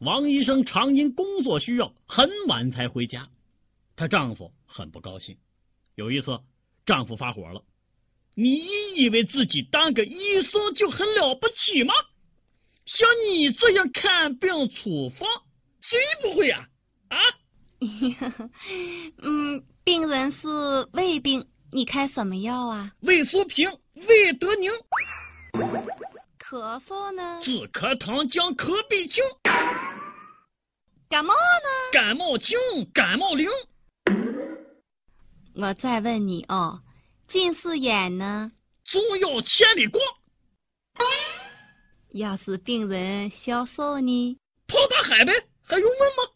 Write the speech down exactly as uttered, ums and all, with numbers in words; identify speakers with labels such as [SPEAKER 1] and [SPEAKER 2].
[SPEAKER 1] 王医生常因工作需要很晚才回家，她丈夫很不高兴。有一次，丈夫发火了：“你以为自己当个医生就很了不起吗？像你这样看病处方，谁不会啊？啊？”
[SPEAKER 2] 嗯，病人是胃病，你开什么药啊？
[SPEAKER 1] 胃舒平、胃德宁。
[SPEAKER 2] 咳嗽呢？
[SPEAKER 1] 止咳糖浆可必清。
[SPEAKER 2] 感冒呢？
[SPEAKER 1] 感冒清、感冒灵。
[SPEAKER 2] 我再问你哦，近视眼呢？
[SPEAKER 1] 中药千里光。
[SPEAKER 2] 要是病人消瘦呢？
[SPEAKER 1] 泡大海呗，还用问吗？